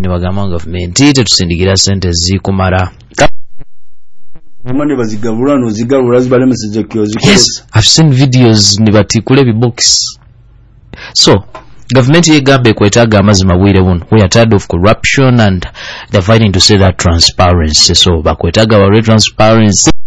bagamba gavumenti tetusindikira ssente zikumala. Yes, I've seen videos nibatikule bibox. So government yegambe kwetaaga amazima bwire buno. We are tired of corruption and they're fighting to say that transparency. So bakwetaaga wa transparency.